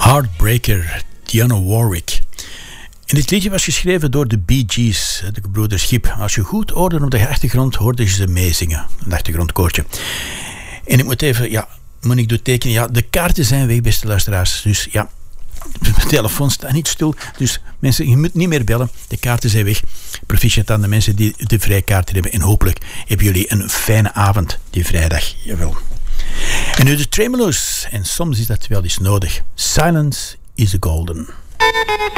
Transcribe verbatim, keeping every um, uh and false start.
Heartbreaker, Dionne Warwick. En dit liedje was geschreven door de Bee Gees, de gebroeders Gibb. Als je goed hoorde op de achtergrond, hoorde je ze meezingen. Een achtergrondkoortje. En ik moet even, ja, moet ik door tekenen. Ja, de kaarten zijn weg, beste luisteraars. Dus ja, de telefoon staat niet stil. Dus mensen, je moet niet meer bellen. De kaarten zijn weg. Proficiat aan de mensen die de vrijkaarten hebben. En hopelijk hebben jullie een fijne avond die vrijdag. Jawel. En nu de tremolo's. En soms is dat wel eens nodig. Silence is golden.